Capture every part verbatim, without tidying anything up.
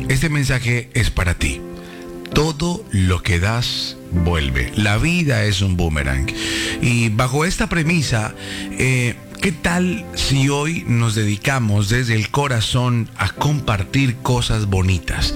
este mensaje es para ti. Todo lo que das vuelve. La vida es un boomerang. Y bajo esta premisa, eh, ¿qué tal si hoy nos dedicamos desde el corazón a compartir cosas bonitas?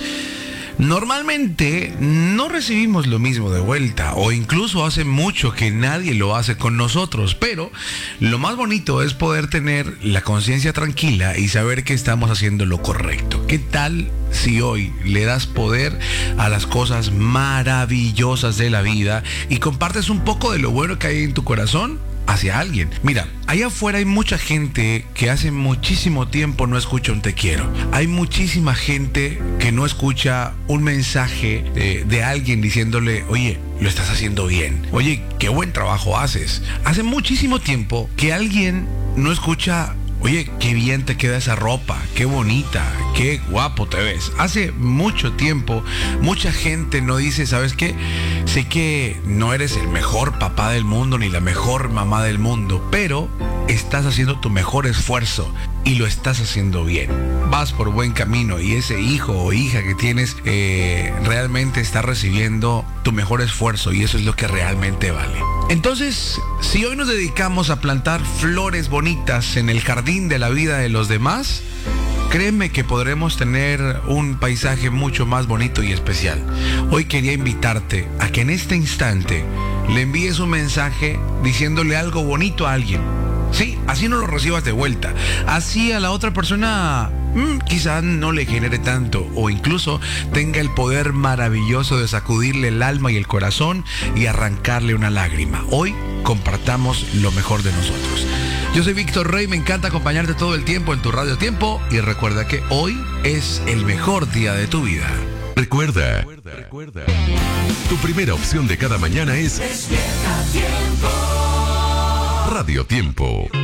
Normalmente no recibimos lo mismo de vuelta, o incluso hace mucho que nadie lo hace con nosotros, pero lo más bonito es poder tener la conciencia tranquila y saber que estamos haciendo lo correcto. ¿Qué tal si hoy le das poder a las cosas maravillosas de la vida y compartes un poco de lo bueno que hay en tu corazón hacia alguien? Mira, allá afuera hay mucha gente que hace muchísimo tiempo no escucha un te quiero. Hay muchísima gente que no escucha un mensaje de, de alguien diciéndole, oye, lo estás haciendo bien. Oye, qué buen trabajo haces. Hace muchísimo tiempo que alguien no escucha, oye, qué bien te queda esa ropa, qué bonita, qué guapo te ves. Hace mucho tiempo, mucha gente no dice, ¿sabes qué? Sé que no eres el mejor papá del mundo ni la mejor mamá del mundo, pero estás haciendo tu mejor esfuerzo y lo estás haciendo bien. Vas por buen camino y ese hijo o hija que tienes eh, realmente está recibiendo tu mejor esfuerzo y eso es lo que realmente vale. Entonces, si hoy nos dedicamos a plantar flores bonitas en el jardín de la vida de los demás, créeme que podremos tener un paisaje mucho más bonito y especial. Hoy quería invitarte a que en este instante le envíes un mensaje diciéndole algo bonito a alguien. Sí, así no lo recibas de vuelta. Así a la otra persona mmm, quizá no le genere tanto o incluso tenga el poder maravilloso de sacudirle el alma y el corazón y arrancarle una lágrima. Hoy compartamos lo mejor de nosotros. Yo soy Víctor Rey, me encanta acompañarte todo el tiempo en tu Radio Tiempo y recuerda que hoy es el mejor día de tu vida. Recuerda, recuerda, recuerda. Tu primera opción de cada mañana es Despierta Tiempo. Radio Tiempo.